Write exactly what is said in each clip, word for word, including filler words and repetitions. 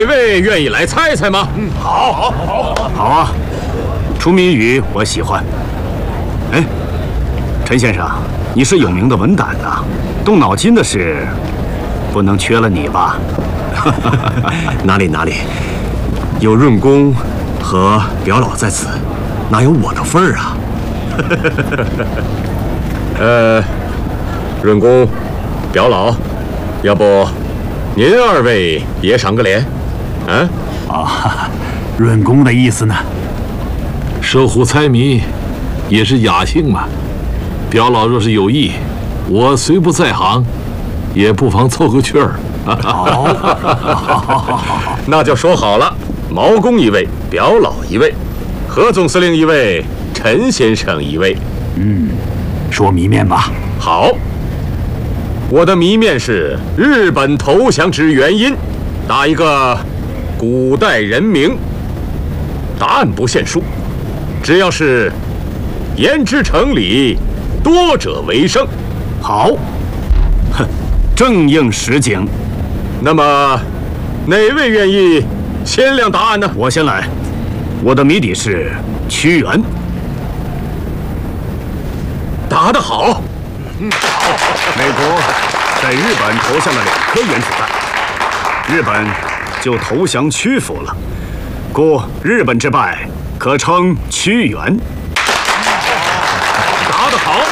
哪位愿意来猜猜吗？ 嗯，好，好，好， 好啊！出谜语我喜欢。哎，陈先生，你是有名的文胆呐，动脑筋的事不能缺了你吧？ 哪里哪里，有润公和表老在此，哪有我的份儿啊？ 呃，润公、表老，要不您二位也赏个脸？啊？ 啊，润公的意思呢？ 收虎猜谜也是雅兴嘛。表老若是有意，我虽不在行，也不妨凑个趣儿。 好， 那就说好了，毛公一位，表老一位，何总司令一位，陈先生一位。 嗯，说谜面吧。 好，我的谜面是日本投降之原因，打一个古代人名，答案不限数，只要是言之成理，多者为胜。 好，哼，正应实景。 那么，哪位愿意先亮答案呢？ 我先来。我的谜底是屈原。 答得好。 嗯，好。美国在日本投下了两颗原子弹，日本就投降屈服了，故日本之败可称屈原。 答得好。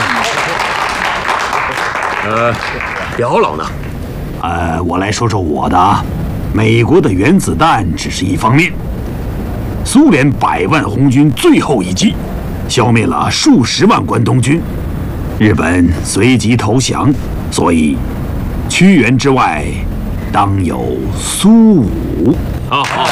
嗯、呃，表老呢？ 呃，我来说说我的啊。美国的原子弹只是一方面，苏联百万红军最后一击，消灭了数十万关东军，日本随即投降，所以屈原之外，当有苏武。 好好。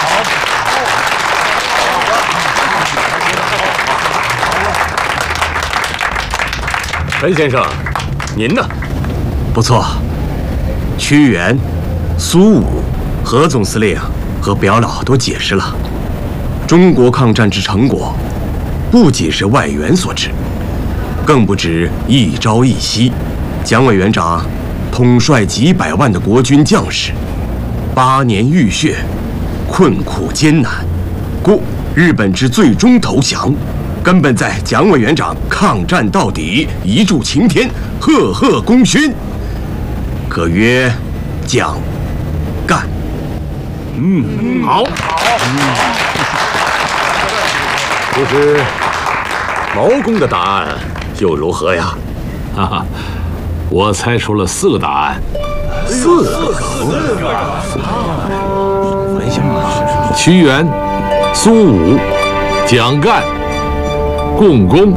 陈先生，您呢？ 不错，屈原、苏武、何总司令和表老都解释了，中国抗战之成果，不仅是外援所致，更不止一朝一夕。蒋委员长统帅几百万的国军将士，八年浴血，困苦艰难，故日本之最终投降，根本在蒋委员长抗战到底，一柱擎天，赫赫功勋，可曰蒋干。 嗯，好，好。 不知毛公的答案又如何呀？ 哈哈，我猜出了四个答案。 四个？ 屈原、苏武、蒋干、共工。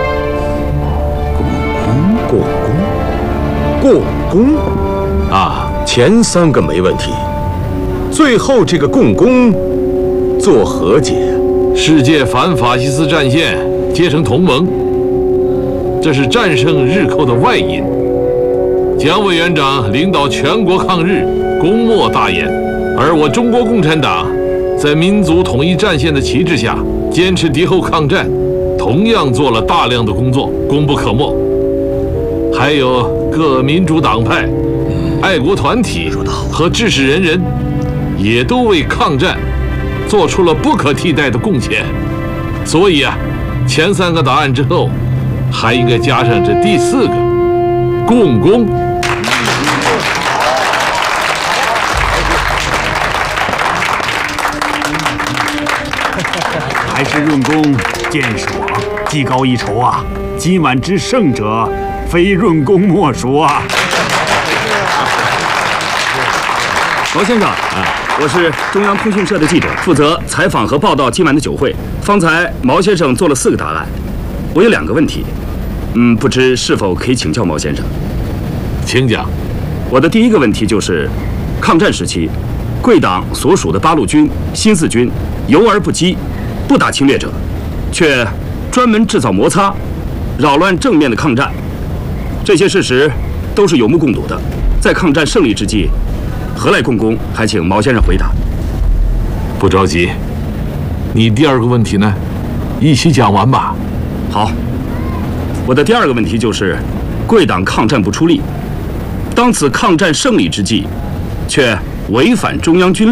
共工，共工啊， 前三个没问题，最后这个共工作何解？ 世界反法西斯战线结成同盟，这是战胜日寇的外因。蒋委员长领导全国抗日，功莫大焉，而我中国共产党在民族统一战线的旗帜下，坚持敌后抗战，同样做了大量的工作，功不可没。还有各民主党派、爱国团体和志士仁人，也都为抗战做出了不可替代的贡献。所以啊，前三个答案之后，还应该加上这第四个共工。 还是润公见识广，技高一筹啊！今晚之胜者，非润公莫属啊！ 毛先生，啊，我是中央通讯社的记者，负责采访和报道今晚的酒会。方才毛先生做了四个答案，我有两个问题，嗯，不知是否可以请教毛先生？ 请讲。 我的第一个问题就是，抗战时期，贵党所属的八路军、新四军游而不击，不打侵略者，却专门制造摩擦，扰乱正面的抗战。这些事实都是有目共睹的。在抗战胜利之际，何来共工？还请毛先生回答。 不着急，你第二个问题呢？一起讲完吧。 好，我的第二个问题就是，贵党抗战不出力，当此抗战胜利之际，却违反中央军